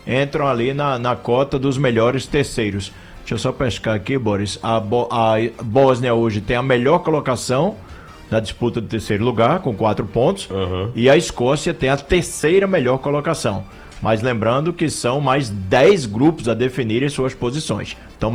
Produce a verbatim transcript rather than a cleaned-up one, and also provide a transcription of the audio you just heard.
entram ali na, na cota dos melhores terceiros. Deixa eu só pescar aqui, Boris. A, Bo a Bósnia hoje tem a melhor colocação na disputa do terceiro lugar, com quatro pontos. Uhum. E a Escócia tem a terceira melhor colocação. Mas lembrando que são mais dez grupos a definirem suas posições. Então,